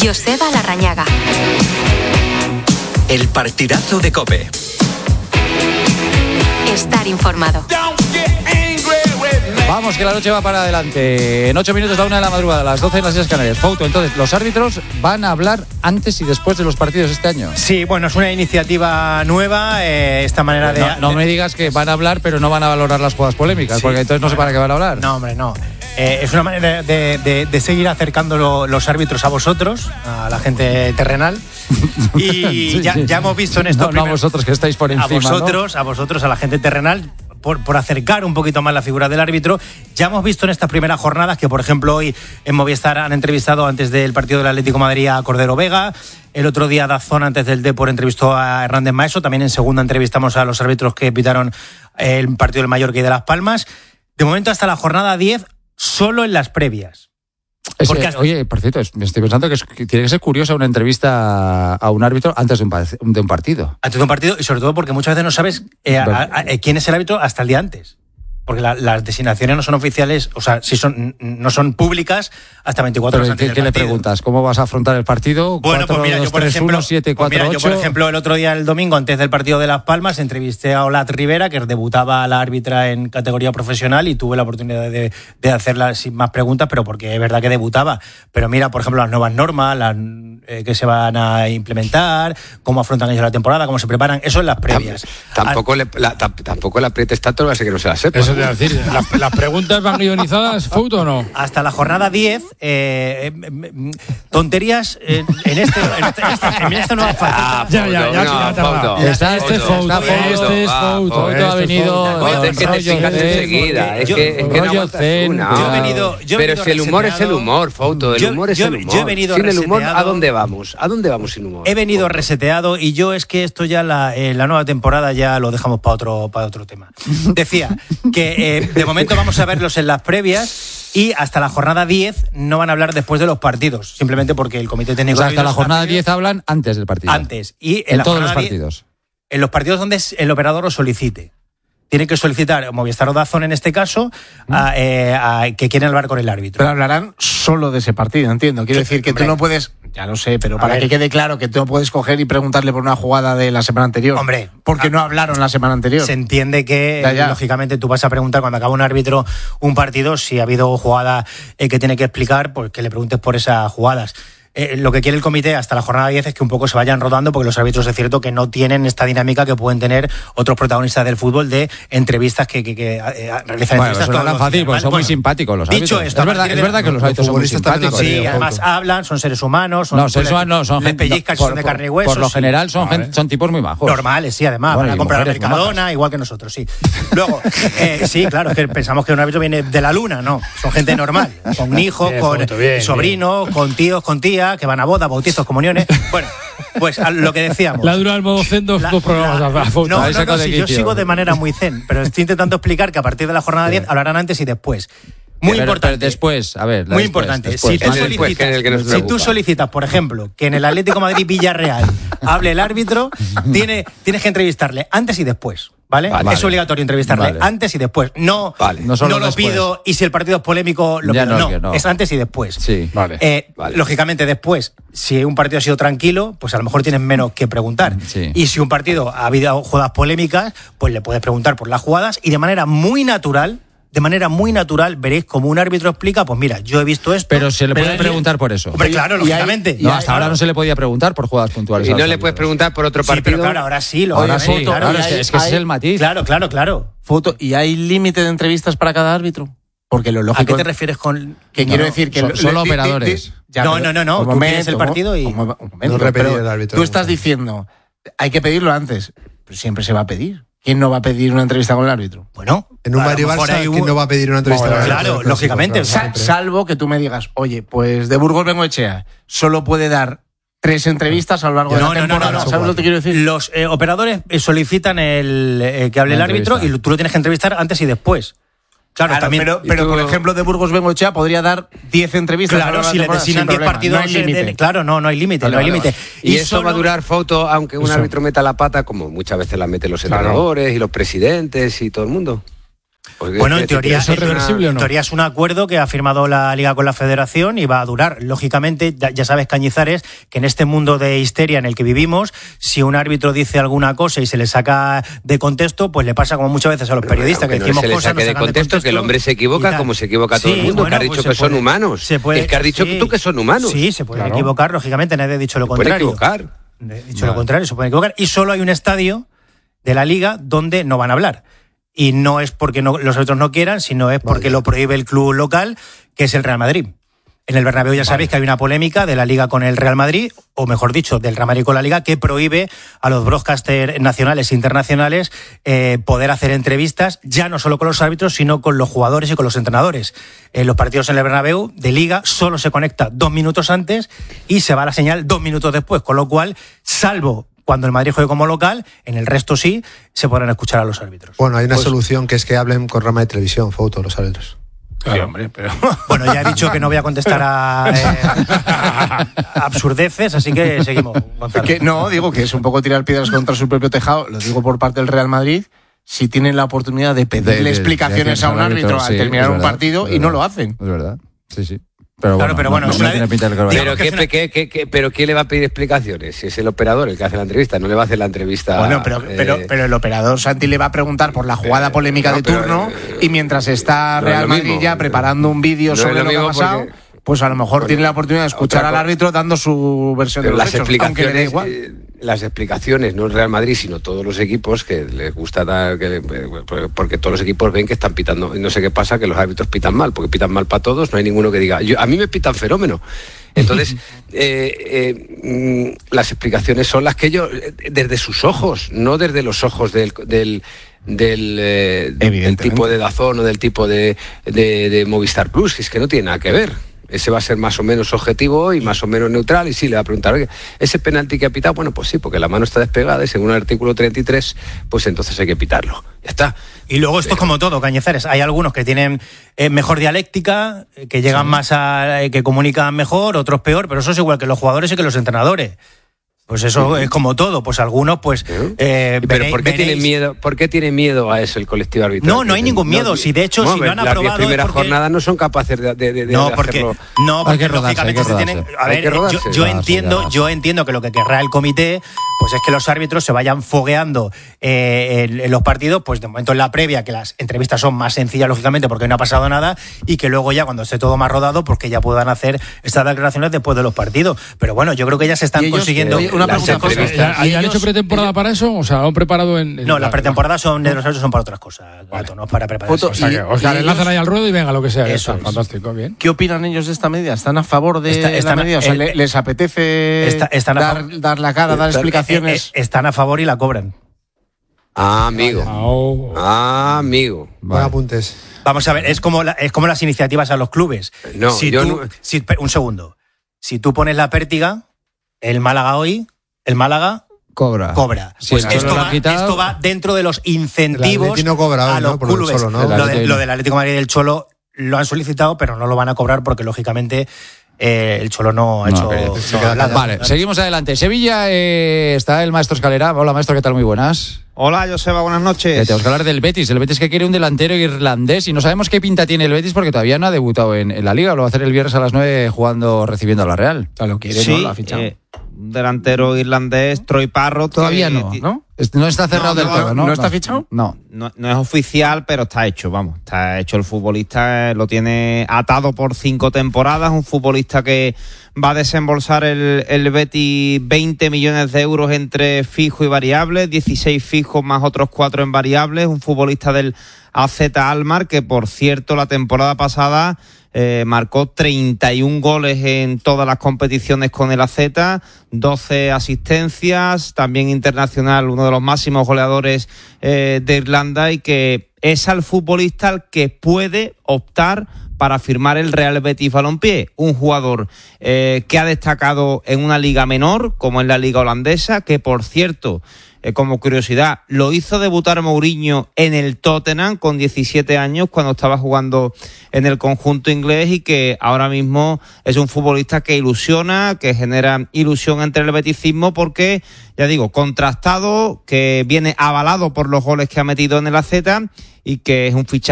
Joseba Larrañaga. El partidazo de COPE. Estar informado. Vamos, que la noche va para adelante. En 8 minutos, la 1 de la madrugada, a las 12 en las Islas Canarias. Fouto, entonces, ¿los árbitros van a hablar antes y después de los partidos este año? Sí, bueno, es una iniciativa nueva, esta manera de... No me digas que van a hablar, pero no van a valorar las jugadas polémicas, sí, porque entonces no sé para qué van a hablar. No, hombre, no. Es una manera de seguir acercando los árbitros a vosotros, a la gente terrenal. Y sí, ya hemos visto en esto... No a vosotros que estáis por encima, a vosotros, a la gente terrenal... Por acercar un poquito más la figura del árbitro. Ya hemos visto en estas primeras jornadas que, por ejemplo, hoy en Movistar han entrevistado antes del partido del Atlético de Madrid a Cordero Vega. El otro día DAZN, antes del Depor, entrevistó a Hernández Maeso. También en segunda entrevistamos a los árbitros que pitaron el partido del Mallorca y de Las Palmas. De momento, hasta la jornada 10, solo en las previas. Oye, por cierto, me estoy pensando que tiene que ser curiosa una entrevista a un árbitro antes de un partido. Antes de un partido, y sobre todo porque muchas veces no sabes quién es el árbitro hasta el día antes. Porque las designaciones no son oficiales, o sea, no son públicas hasta 24 horas antes del partido. ¿Qué le preguntas? ¿Cómo vas a afrontar el partido? Bueno, 4, pues mira, 2, yo por 3, ejemplo, 1, 7, 4, 8. Yo por ejemplo, el otro día, el domingo, antes del partido de Las Palmas, entrevisté a Olat Rivera, que debutaba a la árbitra en categoría profesional, y tuve la oportunidad de hacerla sin más preguntas, pero porque es verdad que debutaba. Pero mira, por ejemplo, las nuevas normas, que se van a implementar, cómo afrontan ellos la temporada, cómo se preparan, eso en las previas. Tampoco le aprietes tanto, va a ser que no se la sepa. Eso te iba a decir, ¿las preguntas van guionizadas, Fouto, o no? Hasta la jornada 10, tonterías en este no falta. Este es Fouto. Ha venido. Es que te fijas enseguida. Es que no aguantas una. Pero si el humor es el humor, Fouto. El humor es el humor. Yo he venido sin el humor, reseteado. ¿a dónde vamos? ¿A dónde vamos sin humor? He venido reseteado y yo es que esto ya la nueva temporada ya lo dejamos para otro tema. Decía que de momento vamos a verlos en las previas y hasta la jornada 10 no van a hablar después de los partidos, simplemente porque el comité técnico... O sea, hasta la jornada 10 hablan antes del partido. Antes. Y en todos los partidos. 10, en los partidos donde el operador lo solicite. Tiene que solicitar Movistar o DAZN en este caso que quieren hablar con el árbitro. Pero hablarán solo de ese partido, entiendo. Quiero decir que hombre, tú no puedes, ya lo sé, pero para que quede claro que tú no puedes coger y preguntarle por una jugada de la semana anterior. Hombre, porque no hablaron la semana anterior. Se entiende que, lógicamente, tú vas a preguntar cuando acaba un árbitro un partido si ha habido jugada que tiene que explicar, pues que le preguntes por esas jugadas. Lo que quiere el comité hasta la jornada 10 es que un poco se vayan rodando, porque los árbitros es cierto que no tienen esta dinámica que pueden tener otros protagonistas del fútbol de entrevistas que realizan entrevistas. Eso no es fácil, porque son muy simpáticos los árbitros. Dicho esto, es verdad que los árbitros son muy simpáticos. Sí, además hablan, son seres humanos, son pellizcas, son de carne y hueso. Por lo general son tipos muy majos. Normales, sí, además. Van a comprar a Mercadona, igual que nosotros, sí. Luego, sí, claro, es que pensamos que un árbitro viene de la luna, no. Son gente normal, con hijos, con sobrinos, con tíos, con tías, que van a bodas, bautizos, comuniones. Bueno, pues a lo que decíamos. La dura del modo zen, dos programas. Yo sigo de manera muy zen, pero estoy intentando explicar que a partir de la jornada 10 hablarán antes y después. Muy importante. Pero después, a ver. Muy importante. Si tú solicitas, por ejemplo, que en el Atlético de Madrid Villarreal hable el árbitro, tienes que entrevistarle antes y después. ¿Vale? Es obligatorio entrevistarle antes y después. No lo pido y si el partido es polémico lo pido. No, es antes y después. Sí, Lógicamente después, si un partido ha sido tranquilo, pues a lo mejor tienes menos que preguntar. Sí. Y si un partido ha habido jugadas polémicas, pues le puedes preguntar por las jugadas y de manera muy natural veréis como un árbitro explica, pues mira, yo he visto esto. Pero se le puede preguntar por eso. Hombre, claro, lógicamente. Hasta ahora no se le podía preguntar por jugadas puntuales. Y no le puedes preguntar por otro partido. Sí, pero claro, ahora sí. Es que ese es el matiz. Claro. Fouto, ¿y hay límite de entrevistas para cada árbitro? Porque lo lógico... ¿A qué te refieres con...? Que quiero decir que... Solo operadores. No. Tú tienes el partido y... No repetir el árbitro. Tú estás diciendo, hay que pedirlo antes. Pues siempre se va a pedir. ¿Quién no va a pedir una entrevista con el árbitro? Bueno, en un Madrid Barça, ¿quién no va a pedir una entrevista con el árbitro? Claro, lógicamente. Salvo que tú me digas, oye, pues de Burgos Bengoechea solo puede dar 3 entrevistas a lo largo de la temporada. No. ¿Sabes lo que quiero decir? Los operadores solicitan que hable el árbitro y tú lo tienes que entrevistar antes y después. Claro, también. Pero por ejemplo, de Burgos Bengoechea podría dar 10 entrevistas. Claro, si le designan 10 partidos. No hay límite. Claro, no hay límite. No hay límite. Y eso va a durar, Fouto, aunque un árbitro meta la pata, como muchas veces la meten los entrenadores y los presidentes y todo el mundo. Bueno, en teoría ¿eso es reversible o no? En teoría es un acuerdo que ha firmado la Liga con la Federación y va a durar. Lógicamente, ya sabes, Cañizares, que en este mundo de histeria en el que vivimos, si un árbitro dice alguna cosa y se le saca de contexto, pues le pasa como muchas veces a los periodistas, que decimos cosas, no se le saque de contexto, que el hombre se equivoca como se equivoca todo el mundo, que ha dicho que son humanos. Es que has dicho tú que son humanos. Sí, se pueden equivocar, lógicamente, nadie ha dicho lo contrario. Se pueden equivocar. Lo contrario, se pueden equivocar. Y solo hay un estadio de la Liga donde no van a hablar. Y no es porque los árbitros no quieran, sino es porque lo prohíbe el club local, que es el Real Madrid. En el Bernabéu ya sabéis que hay una polémica de la Liga con el Real Madrid, o mejor dicho, del Real Madrid con la Liga, que prohíbe a los broadcasters nacionales e internacionales poder hacer entrevistas, ya no solo con los árbitros, sino con los jugadores y con los entrenadores. En los partidos en el Bernabéu de Liga solo se conecta 2 minutos antes y se va la señal 2 minutos después, con lo cual, salvo cuando el Madrid juegue como local, en el resto sí, se podrán escuchar a los árbitros. Bueno, hay una solución, que es que hablen con rama de televisión, Fouto, los árbitros. Claro, sí, hombre, pero... Bueno, ya he dicho que no voy a contestar a absurdeces, así que seguimos, Gonzalo. Digo que es un poco tirar piedras contra su propio tejado, lo digo por parte del Real Madrid, si tienen la oportunidad de pedirle explicaciones a un árbitro al terminar un partido y no lo hacen. Es verdad, sí. Pero claro, bueno, no tiene pinta del que pero ¿quién le va a pedir explicaciones? Si es el operador el que hace la entrevista, no le va a hacer la entrevista. Bueno, pero el operador Santi le va a preguntar por la jugada polémica de turno y mientras está Real Madrid ya preparando un vídeo sobre lo que ha pasado, pues a lo mejor tiene la oportunidad de escuchar al árbitro dando su versión de los hechos, aunque le dé igual. Las explicaciones, no el Real Madrid, sino todos los equipos, que les gusta porque todos los equipos ven que están pitando, y no sé qué pasa, que los árbitros pitan mal, porque pitan mal para todos, no hay ninguno que diga, a mí me pitan fenómeno. Entonces, las explicaciones son las que ellos, desde sus ojos, no desde los ojos del tipo de DAZN o del tipo de Movistar Plus, que es que no tiene nada que ver. Ese va a ser más o menos objetivo y más o menos neutral, y sí, le va a preguntar, oye, ¿ese penalti que ha pitado? Bueno, pues sí, porque la mano está despegada y según el artículo 33, pues entonces hay que pitarlo. Ya está. Y luego esto es como todo, Cañizares. Hay algunos que tienen mejor dialéctica, que llegan más que comunican mejor, otros peor, pero eso es igual que los jugadores y que los entrenadores. Pues eso es como todo, pues algunos pues... pero ¿por qué tiene miedo a eso el colectivo arbitral? No hay ningún miedo, si de hecho si lo han aprobado... Las primeras jornadas no son capaces de hacerlo. Porque lógicamente se tienen... A ver, yo entiendo que lo que querrá el comité pues es que los árbitros se vayan fogueando en los partidos, pues de momento en la previa, que las entrevistas son más sencillas, lógicamente, porque no ha pasado nada, y que luego ya cuando esté todo más rodado, pues que ya puedan hacer estas declaraciones después de los partidos. Pero bueno, yo creo que ya se están consiguiendo... Una pregunta, ¿han hecho pretemporada para eso? O sea, ¿han preparado en No, las pretemporadas de los árbitros son para otras cosas, Gato, no es para preparar eso. O sea, les lanzan ahí al ruedo y venga, lo que sea. Eso es fantástico, bien. ¿Qué opinan ellos de esta medida? ¿Están a favor de la medida? O sea, ¿les apetece dar la cara, dar explicaciones? Están a favor y la cobran. Amigo. Vale. Apuntes. Vamos a ver, es como las iniciativas a los clubes. Un segundo. Si tú pones la pértiga, el Málaga cobra. Pues esto va dentro de los incentivos a los clubes. Lo del Atlético de Madrid y del Cholo lo han solicitado, pero no lo van a cobrar porque lógicamente el Cholo no ha hecho nada. Vale, seguimos adelante. Sevilla, está el maestro Escalera. Hola, maestro, ¿qué tal? Muy buenas. Hola, Joseba, buenas noches. Tenemos que hablar del Betis. El Betis que quiere un delantero irlandés y no sabemos qué pinta tiene el Betis porque todavía no ha debutado en la Liga. Lo va a hacer el viernes a las 9 recibiendo a la Real. Lo quiere, sí, ¿no? Lo ha fichado. Un delantero irlandés, Troy Parrott. Todavía no está cerrado del todo, ¿no? ¿No está fichado? No es oficial, pero está hecho, vamos. Está hecho el futbolista, lo tiene atado por 5 temporadas. Un futbolista que va a desembolsar el Betis 20 millones de euros entre fijo y variables, 16 fijos más otros 4 en variables. Un futbolista del AZ Alkmaar que, por cierto, la temporada pasada marcó 31 goles en todas las competiciones con el AZ, 12 asistencias, también internacional, uno de los máximos goleadores de Irlanda, y que es al futbolista al que puede optar para firmar el Real Betis Balompié, un jugador que ha destacado en una liga menor, como en la liga holandesa, que por cierto, como curiosidad, lo hizo debutar Mourinho en el Tottenham con 17 años cuando estaba jugando en el conjunto inglés, y que ahora mismo es un futbolista que ilusiona, que genera ilusión entre el beticismo porque, ya digo, contrastado, que viene avalado por los goles que ha metido en el AZ y que es un fichaje